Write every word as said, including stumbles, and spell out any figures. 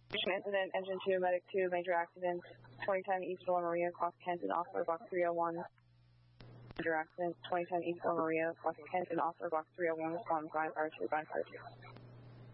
Incident, engine two, medic two, major accident, twenty ten East Door Maria, cross Canton, officer box three oh one. Major accident, twenty ten East Door Maria, cross Canton, officer box three oh one, respond five fire two, five fire two.